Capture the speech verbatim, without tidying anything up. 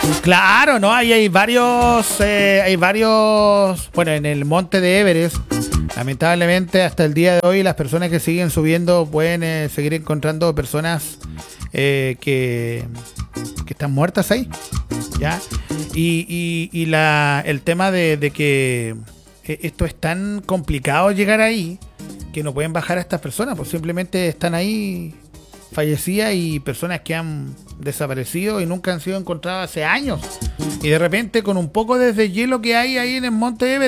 Claro, ¿no? Ahí hay varios, eh, hay varios, bueno, en el monte de Everest, lamentablemente hasta el día de hoy las personas que siguen subiendo pueden eh, seguir encontrando personas eh, que, que están muertas ahí, ¿ya? Y, y, y la, el tema de, de que eh, esto es tan complicado llegar ahí que no pueden bajar a estas personas, pues simplemente están ahí fallecidas y personas que han desaparecido y nunca han sido encontradas hace años. Y de repente con un poco de deshielo que hay ahí en el monte Everest,